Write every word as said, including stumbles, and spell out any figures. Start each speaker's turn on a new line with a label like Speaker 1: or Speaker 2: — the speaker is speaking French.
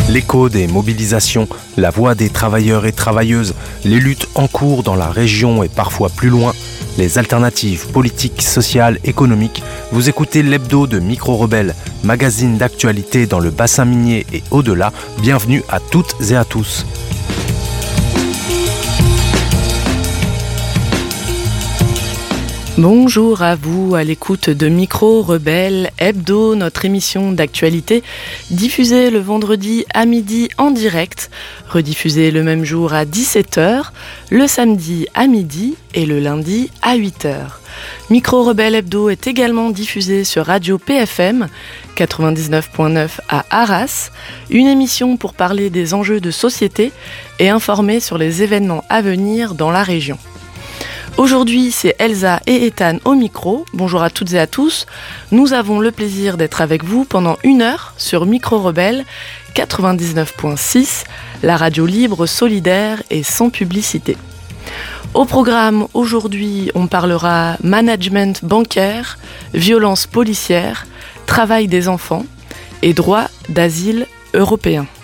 Speaker 1: L'écho des mobilisations, la voix des travailleurs et travailleuses, les luttes en cours dans la région et parfois plus loin, les alternatives politiques, sociales, économiques. Vous écoutez l'hebdo de Micro-Rebelle, magazine d'actualité dans le bassin minier et au-delà. Bienvenue à toutes et à tous.
Speaker 2: Bonjour à vous à l'écoute de Micro-Rebelle Hebdo, notre émission d'actualité diffusée le vendredi à midi en direct, rediffusée le même jour à dix-sept heures, le samedi à midi et le lundi à huit heures. Micro-Rebelle Hebdo est également diffusée sur Radio P F M quatre-vingt-dix-neuf point neuf à Arras, une émission pour parler des enjeux de société et informer sur les événements à venir dans la région. Aujourd'hui, c'est Elsa et Ethan au micro. Bonjour à toutes et à tous. Nous avons le plaisir d'être avec vous pendant une heure sur Micro-Rebelle quatre-vingt-dix-neuf point six, la radio libre, solidaire et sans publicité. Au programme, aujourd'hui, on parlera management bancaire, violence policière, travail des enfants et droit d'asile européen.